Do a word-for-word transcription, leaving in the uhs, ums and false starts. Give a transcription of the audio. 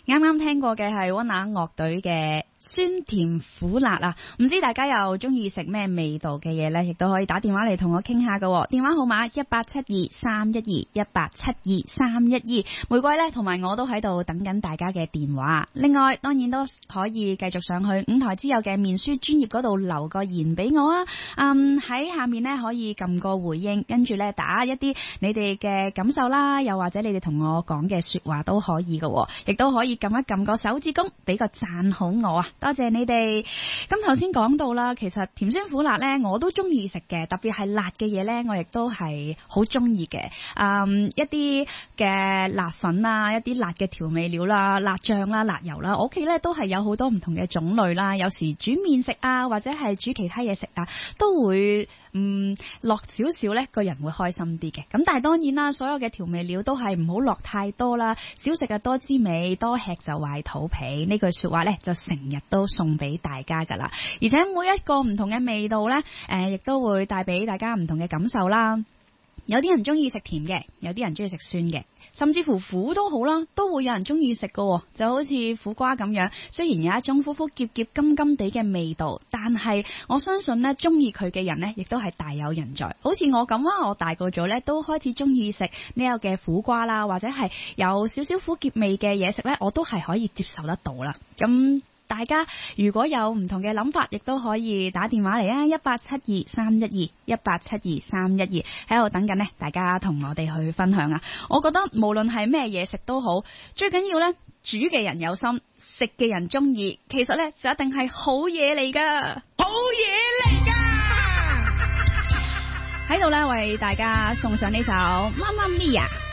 啱啱聽過嘅係溫拿樂隊嘅酸甜苦辣啊，唔知大家又中意食咩味道嘅嘢呢？亦都可以打電話嚟同我傾下噶。電話號碼一八七二三一二一八七二三一二。玫瑰呢同埋我都喺度等緊大家嘅電話。另外，當然都可以繼續上去五台之友嘅面書專頁嗰度留個言俾我啊。嗯，喺下面呢可以撳個回應，跟住呢打一啲你哋嘅感受啦，又或者你哋同我講嘅說話都可以噶，亦都可以撳一撳個手指公，俾個讚好我啊！多謝你哋。咁頭先講到啦，其實甜酸苦辣呢我都中意食嘅，特別係辣嘅嘢呢，我亦都係好中意嘅。嗯，一啲嘅辣粉啊，一啲辣嘅調味料啦，辣醬啦，辣油啦，我屋企呢都係有好多唔同嘅種類啦。有時煮麵食啊，或者係煮其他嘢食啊，都會嗯落少少呢，個人會開心啲嘅。咁但係當然啦，所有嘅調味料都係唔好落太多啦，少食啊多滋味，多吃就壞肚皮。呢句說話呢，就成日都送俾大家噶啦。而且每一個唔同嘅味道呢，誒、呃，亦都會帶俾大家唔同嘅感受啦。有啲人中意食甜嘅，有啲人中意食酸嘅，甚至乎苦都好啦，都會有人中意食㗎。就好似苦瓜咁樣，雖然有一種苦苦澀澀甘甘地嘅味道，但係我相信呢，中意佢嘅人呢，亦都係大有人在。好似我咁啊，我大個咗呢，都開始中意食呢個嘅苦瓜啦，或者係有少少苦澀味嘅嘢食呢，我都係可以接受得到啦。咁大家如果有唔同嘅諗法，亦都可以打電話嚟啊，一八七二三一二一八七二三一二，喺度等緊呢，大家同我哋去分享啊！我覺得無論係咩嘢食都好，最緊要呢，煮嘅人有心，食嘅人中意，其實呢，就一定係好嘢嚟噶，好嘢嚟噶！喺度呢，為大家送上呢首《媽媽咪呀》。